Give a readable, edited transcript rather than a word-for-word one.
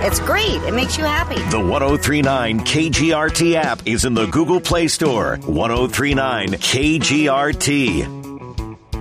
It's great. It makes you happy. The 1039 KGRT app is in the Google Play Store. 1039 KGRT.